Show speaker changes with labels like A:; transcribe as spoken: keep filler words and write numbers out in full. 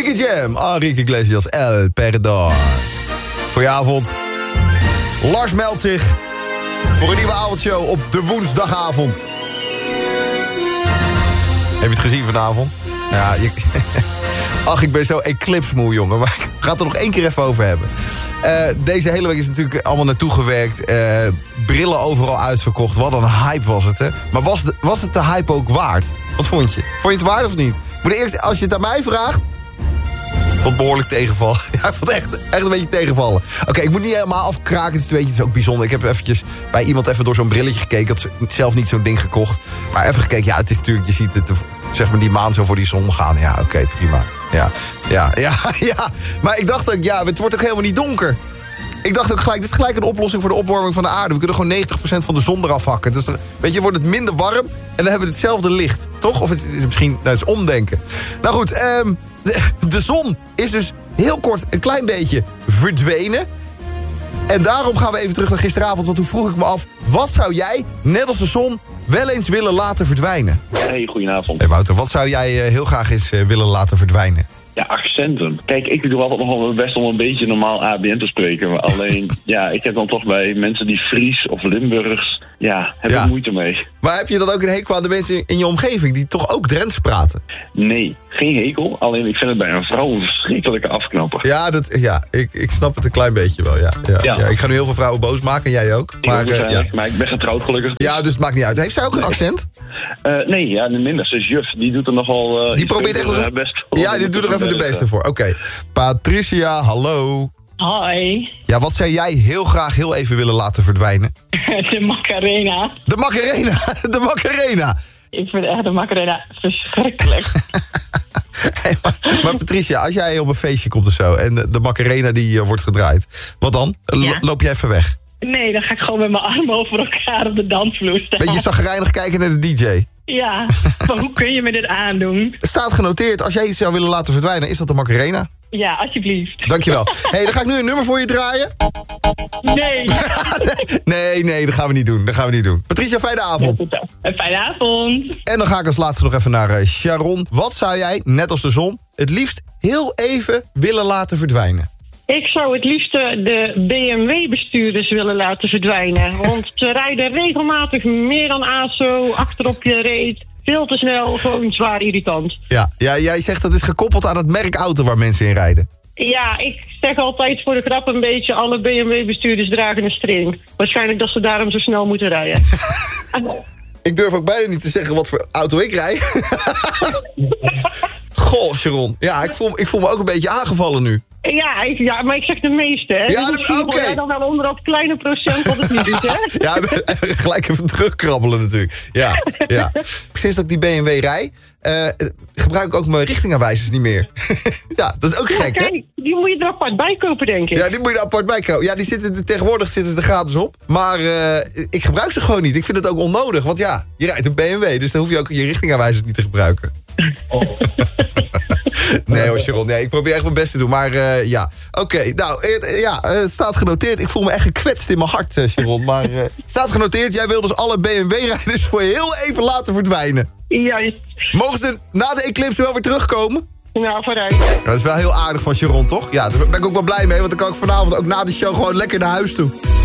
A: Nicky Jam, Enrique Iglesias, El Perdón. Goedenavond. Lars meldt zich voor een nieuwe avondshow op de woensdagavond. Heb je het gezien vanavond? Ja, je... Ach, ik ben zo eclipse-moe, jongen. Maar ik ga het er nog één keer even over hebben. Uh, deze hele week is natuurlijk allemaal naartoe gewerkt. Uh, brillen overal uitverkocht. Wat een hype was het, hè? Maar was, de, was het de hype ook waard? Wat vond je? Vond je het waard of niet? Moet eerst, als je het aan mij vraagt... Ik vond het behoorlijk tegenvallen. Ja, ik vond het echt, echt een beetje tegenvallen. Oké, okay, ik moet niet helemaal afkraken. Het is, weet je, het is ook bijzonder. Ik heb eventjes bij iemand even door zo'n brilletje gekeken. Ik had zelf niet zo'n ding gekocht. Maar even gekeken. Ja, het is natuurlijk... Je ziet het, zeg maar, die maan zo voor die zon gaan. Ja, oké, okay, prima. Ja, ja, ja, ja. Maar ik dacht ook, ja, het wordt ook helemaal niet donker. Ik dacht ook gelijk, dit is gelijk een oplossing voor de opwarming van de aarde. We kunnen gewoon negentig procent van de zon eraf hakken. Dus er, weet je, wordt het minder warm en dan hebben we hetzelfde licht. Toch? Of het is misschien, nou, het is omdenken. Nou goed, um, de, de zon is dus heel kort een klein beetje verdwenen. En daarom gaan we even terug naar gisteravond. Want toen vroeg ik me af, wat zou jij, net als de zon, wel eens willen laten verdwijnen?
B: Hey, goedenavond.
A: Hey Wouter, wat zou jij uh, heel graag eens uh, willen laten verdwijnen?
B: Ja, accenten. Kijk, ik doe altijd nog wel best om een beetje normaal A B N te spreken. Maar alleen, ja, ik heb dan toch bij mensen die Fries of Limburgs, ja, heb ik ja. moeite mee.
A: Maar heb je dan ook een hekel aan de mensen in je omgeving die toch ook Drents praten?
B: Nee, geen hekel. Alleen ik vind het bij een vrouw een verschrikkelijke afknapper.
A: Ja, dat, ja ik, ik snap het een klein beetje wel, ja. Ja, ja. ja. Ik ga nu heel veel vrouwen boos maken, en jij ook.
B: Maar, uh, ja. maar ik ben getrouwd gelukkig.
A: Ja, dus het maakt niet uit. Heeft zij ook een accent?
B: Uh, nee, ja, minder. Ze is juf. Die doet er nogal... Uh,
A: die probeert echt wel...
B: best.
A: Ja, die doet er even de beste voor. Oké. Okay. Patricia, hallo.
C: Hoi.
A: Ja, wat zou jij heel graag heel even willen laten verdwijnen?
C: De Macarena.
A: De Macarena, de Macarena.
C: Ik vind echt de Macarena verschrikkelijk.
A: Hey, maar, maar Patricia, als jij op een feestje komt of zo en de, de Macarena die uh, wordt gedraaid, wat dan? L- ja. Loop jij even weg?
C: Nee, dan ga ik gewoon met mijn armen over elkaar op de dansvloer staan.
A: Beetje zagrijnig kijken naar de D J.
C: Ja, maar hoe kun je me dit aandoen?
A: Het staat genoteerd, als jij iets zou willen laten verdwijnen, is dat de Macarena?
C: Ja, alsjeblieft.
A: Dankjewel. Hé, hey, dan ga ik nu een nummer voor je draaien.
C: Nee.
A: nee, nee, dat gaan we niet doen. Dat gaan we niet doen. Patricia, fijne avond.
C: Ja, een fijne avond.
A: En dan ga ik als laatste nog even naar uh, Sharon. Wat zou jij, net als de zon, het liefst heel even willen laten verdwijnen?
C: Ik zou het liefst de B M W-bestuurders willen laten verdwijnen. Want ze rijden regelmatig meer dan A S O, achterop je reet. Veel te snel, gewoon zwaar irritant.
A: Ja, ja, jij zegt dat is gekoppeld aan het merk auto waar mensen in rijden.
C: Ja, ik zeg altijd voor de grap een beetje... alle B M W-bestuurders dragen een string. Waarschijnlijk dat ze daarom zo snel moeten rijden.
A: Ik durf ook bijna niet te zeggen wat voor auto ik rijd. Goh, Sharon. Ja, ik voel, ik voel me ook een beetje aangevallen nu.
C: Ja, ik, ja, maar ik zeg de meeste, hè.
A: Ja, oké. Okay.
C: Dan wel onder dat kleine procent wat het niet is, hè.
A: Ja, gelijk even terugkrabbelen natuurlijk. Ja, ja. Sinds dat ik die B M W rij, uh, gebruik ik ook mijn richtingaanwijzers niet meer. Ja, dat is ook gek, ja, kijk, hè?
C: Die moet je er apart bij kopen, denk ik.
A: Ja, die moet je er apart bij kopen. Ja, die zitten er, tegenwoordig zitten ze er gratis op. Maar uh, ik gebruik ze gewoon niet. Ik vind het ook onnodig, want ja, je rijdt een B M W, dus dan hoef je ook je richtingaanwijzers niet te gebruiken. Oh. Nee hoor, Sharon. Nee, ik probeer echt mijn best te doen. Maar uh, ja, oké. Okay, nou, uh, ja, uh, het staat genoteerd. Ik voel me echt gekwetst in mijn hart, uh, Sharon. Maar het uh, staat genoteerd. Jij wil dus alle B M W-rijders voor je heel even laten verdwijnen.
C: Ja.
A: Mogen ze na de eclipse wel weer terugkomen?
C: Nou, vooruit.
A: Ja, dat is wel heel aardig van Sharon, toch? Ja, daar ben ik ook wel blij mee. Want dan kan ik vanavond ook na de show gewoon lekker naar huis toe.